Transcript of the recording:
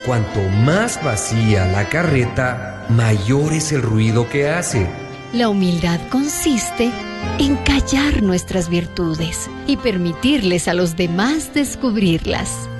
Cuanto más vacía la carreta, mayor es el ruido que hace. La humildad consiste en callar nuestras virtudes y permitirles a los demás descubrirlas.